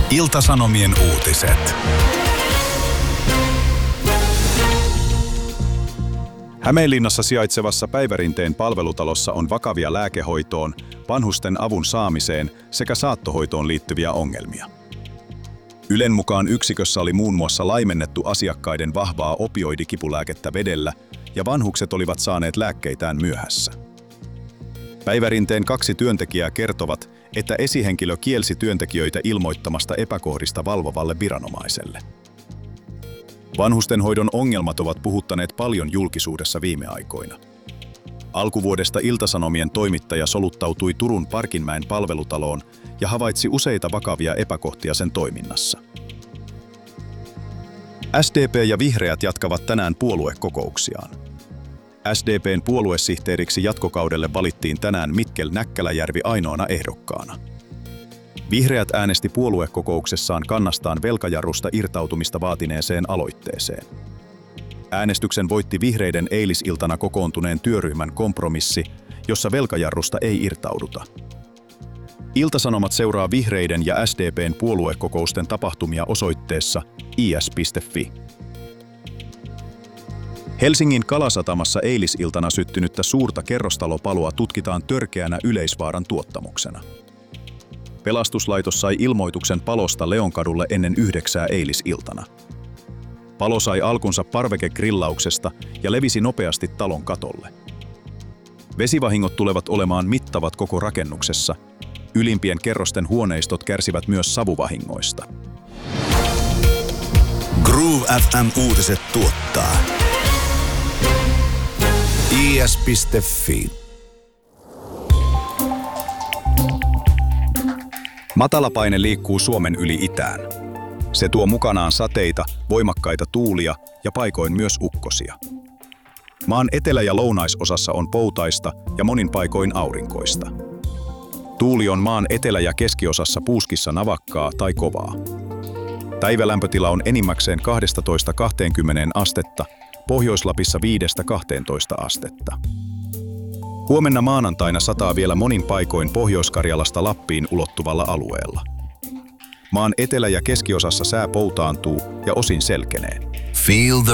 Ilta-Sanomien uutiset. Hämeenlinnassa sijaitsevassa Päivärinteen palvelutalossa on vakavia lääkehoitoon, vanhusten avun saamiseen sekä saattohoitoon liittyviä ongelmia. Ylen mukaan yksikössä oli muun muassa laimennettu asiakkaiden vahvaa opioidikipulääkettä vedellä ja vanhukset olivat saaneet lääkkeitään myöhässä. Päivärinteen 2 työntekijää kertovat, että esihenkilö kielsi työntekijöitä ilmoittamasta epäkohdista valvovalle viranomaiselle. Vanhustenhoidon ongelmat ovat puhuttaneet paljon julkisuudessa viime aikoina. Alkuvuodesta Ilta-Sanomien toimittaja soluttautui Turun Parkinmäen palvelutaloon ja havaitsi useita vakavia epäkohtia sen toiminnassa. SDP ja Vihreät jatkavat tänään puoluekokouksiaan. SDP:n puoluesihteeriksi jatkokaudelle valittiin tänään Mikkel Näkkäläjärvi ainoana ehdokkaana. Vihreät äänesti puoluekokouksessaan kannastaan velkajarrusta irtautumista vaatineeseen aloitteeseen. Äänestyksen voitti vihreiden eilisiltana kokoontuneen työryhmän kompromissi, jossa velkajarrusta ei irtauduta. Ilta-Sanomat seuraa vihreiden ja SDP:n puoluekokousten tapahtumia osoitteessa is.fi. Helsingin Kalasatamassa eilisiltana syttynyttä suurta kerrostalopaloa tutkitaan törkeänä yleisvaaran tuottamuksena. Pelastuslaitos sai ilmoituksen palosta Leonkadulle ennen 9 eilisiltana. Palo sai alkunsa parvekegrillauksesta ja levisi nopeasti talon katolle. Vesivahingot tulevat olemaan mittavat koko rakennuksessa. Ylimpien kerrosten huoneistot kärsivät myös savuvahingoista. Groove FM uutiset tuottaa is.fi. Matalapaine liikkuu Suomen yli itään. Se tuo mukanaan sateita, voimakkaita tuulia ja paikoin myös ukkosia. Maan etelä- ja lounaisosassa on poutaista ja monin paikoin aurinkoista. Tuuli on maan etelä- ja keskiosassa puuskissa navakkaa tai kovaa. Päivälämpötila on enimmäkseen 12–20 astetta, Pohjois-Lapissa 5–12 astetta. Huomenna maanantaina sataa vielä monin paikoin Pohjois-Karjalasta Lappiin ulottuvalla alueella. Maan etelä- ja keskiosassa sää poutaantuu ja osin selkenee. Feel the